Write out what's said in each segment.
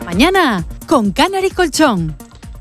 mañana con Canary Colchón.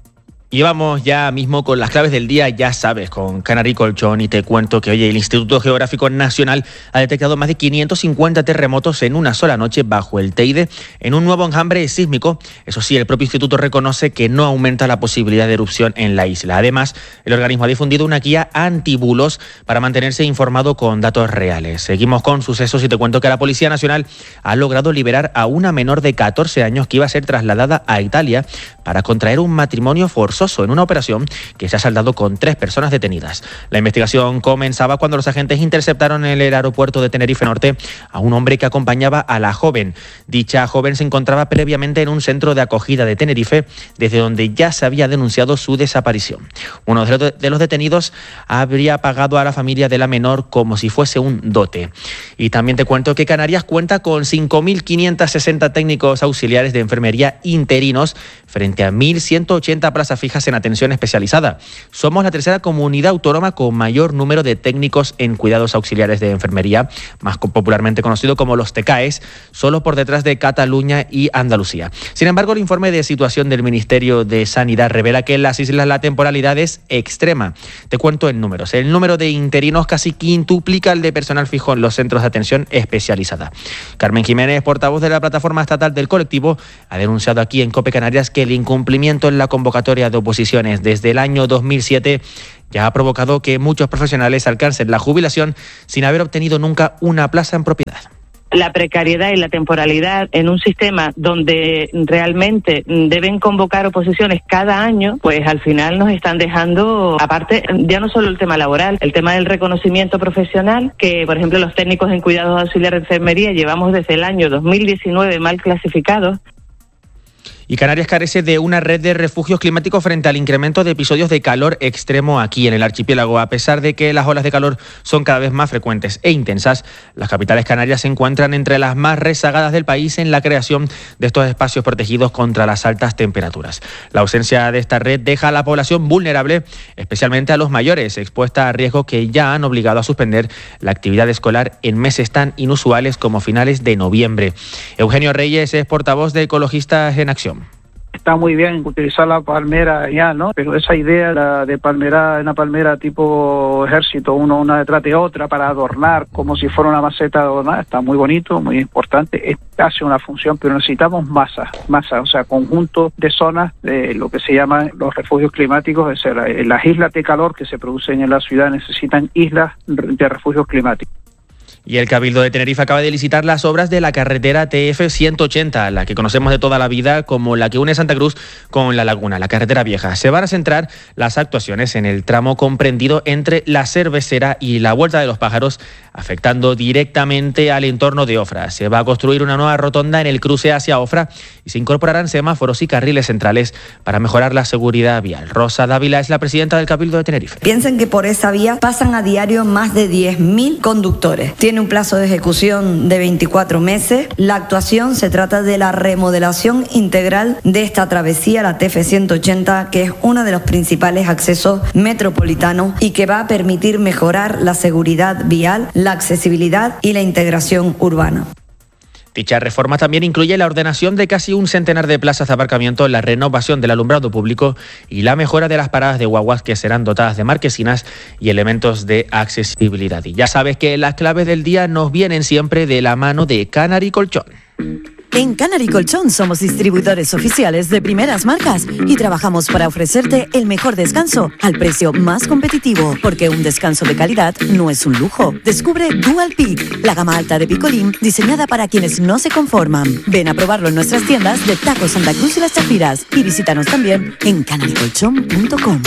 Y vamos ya mismo con las claves del día, ya sabes, con Canary Colchón, y te cuento que, oye, el Instituto Geográfico Nacional ha detectado más de 550 terremotos en una sola noche bajo el Teide, en un nuevo enjambre sísmico. Eso sí, el propio instituto reconoce que no aumenta la posibilidad de erupción en la isla. Además, el organismo ha difundido una guía antibulos para mantenerse informado con datos reales. Seguimos con sucesos y te cuento que la Policía Nacional ha logrado liberar a una menor de 14 años que iba a ser trasladada a Italia para contraer un matrimonio forzoso en una operación que se ha saldado con 3 personas detenidas. La investigación comenzaba cuando los agentes interceptaron en el aeropuerto de Tenerife Norte a un hombre que acompañaba a la joven. Dicha joven se encontraba previamente en un centro de acogida de Tenerife, desde donde ya se había denunciado su desaparición. Uno de los detenidos habría pagado a la familia de la menor como si fuese un dote. Y también te cuento que Canarias cuenta con 5.560 técnicos auxiliares de enfermería interinos frente a 1.180 plazas fijas en atención especializada. Somos la tercera comunidad autónoma con mayor número de técnicos en cuidados auxiliares de enfermería, más popularmente conocido como los TECAES, solo por detrás de Cataluña y Andalucía. Sin embargo, el informe de situación del Ministerio de Sanidad revela que en las islas la temporalidad es extrema. Te cuento en números. El número de interinos casi quintuplica el de personal fijo en los centros de atención especializada. Carmen Jiménez, portavoz de la plataforma estatal del colectivo, ha denunciado aquí en COPE Canarias que el incumplimiento en la convocatoria de oposiciones desde el año 2007 ya ha provocado que muchos profesionales alcancen la jubilación sin haber obtenido nunca una plaza en propiedad. La precariedad y la temporalidad en un sistema donde realmente deben convocar oposiciones cada año, pues al final nos están dejando, aparte, ya no solo el tema laboral, el tema del reconocimiento profesional, que por ejemplo los técnicos en cuidados auxiliares de enfermería llevamos desde el año 2019 mal clasificados. Y Canarias carece de una red de refugios climáticos frente al incremento de episodios de calor extremo aquí en el archipiélago. A pesar de que las olas de calor son cada vez más frecuentes e intensas, las capitales canarias se encuentran entre las más rezagadas del país en la creación de estos espacios protegidos contra las altas temperaturas. La ausencia de esta red deja a la población vulnerable, especialmente a los mayores, expuesta a riesgos que ya han obligado a suspender la actividad escolar en meses tan inusuales como finales de noviembre. Eugenio Reyes es portavoz de Ecologistas en Acción. Está muy bien utilizar la palmera ya, ¿no? Pero esa idea de palmera, una palmera tipo ejército, una detrás de otra para adornar como si fuera una maceta adornada, está muy bonito, muy importante, hace una función, pero necesitamos masa, o sea, conjunto de zonas de lo que se llaman los refugios climáticos, es decir, las islas de calor que se producen en la ciudad necesitan islas de refugios climáticos. Y el Cabildo de Tenerife acaba de licitar las obras de la carretera TF 180, la que conocemos de toda la vida como la que une Santa Cruz con La Laguna, la carretera vieja. Se van a centrar las actuaciones en el tramo comprendido entre la Cervecera y la Vuelta de los Pájaros, afectando directamente al entorno de Ofra. Se va a construir una nueva rotonda en el cruce hacia Ofra y se incorporarán semáforos y carriles centrales para mejorar la seguridad vial. Rosa Dávila es la presidenta del Cabildo de Tenerife. Piensen que por esa vía pasan a diario más de 10.000 conductores. Tiene un plazo de ejecución de 24 meses. La actuación se trata de la remodelación integral de esta travesía, la TF 180, que es uno de los principales accesos metropolitanos y que va a permitir mejorar la seguridad vial, la accesibilidad y la integración urbana. Dicha reforma también incluye la ordenación de casi un centenar de plazas de aparcamiento, la renovación del alumbrado público y la mejora de las paradas de guaguas que serán dotadas de marquesinas y elementos de accesibilidad. Y ya sabes que las claves del día nos vienen siempre de la mano de Canary Colchón. En Canary Colchón somos distribuidores oficiales de primeras marcas y trabajamos para ofrecerte el mejor descanso al precio más competitivo, porque un descanso de calidad no es un lujo. Descubre Dual Peak, la gama alta de picolín diseñada para quienes no se conforman. Ven a probarlo en nuestras tiendas de Taco Santa Cruz y Las Chafiras y visítanos también en canarycolchón.com.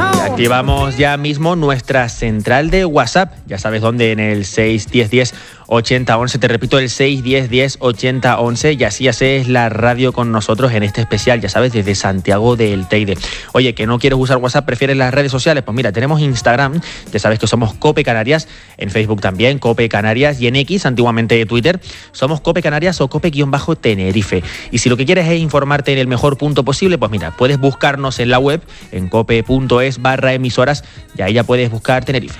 Activamos ya mismo nuestra central de WhatsApp, ya sabes dónde, en el 61010 8011. Te repito, el 610 8011, y así haces la radio con nosotros en este especial, ya sabes, desde Santiago del Teide. Oye, que no quieres usar WhatsApp, prefieres las redes sociales, pues mira, tenemos Instagram, ya sabes que somos Cope Canarias, en Facebook también, Cope Canarias, y en X, antiguamente Twitter, somos Cope Canarias o Cope-Tenerife. Y si lo que quieres es informarte en el mejor punto posible, pues mira, puedes buscarnos en la web, en cope.es/emisoras, y ahí ya puedes buscar Tenerife.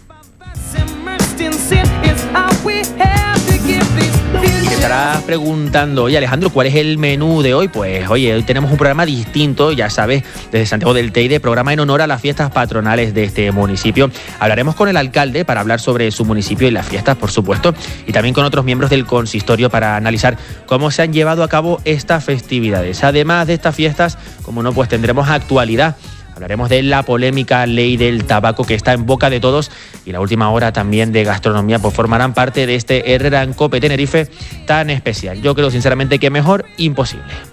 Estarás preguntando, oye Alejandro, ¿cuál es el menú de hoy? Pues oye, hoy tenemos un programa distinto, ya sabes, desde Santiago del Teide, programa en honor a las fiestas patronales de este municipio. Hablaremos con el alcalde para hablar sobre su municipio y las fiestas, por supuesto, y también con otros miembros del consistorio para analizar cómo se han llevado a cabo estas festividades. Además de estas fiestas, como no, pues tendremos actualidad. Hablaremos de la polémica ley del tabaco que está en boca de todos, y la última hora también de gastronomía, pues formarán parte de este Herrera en Cope Tenerife tan especial. Yo creo sinceramente que mejor imposible.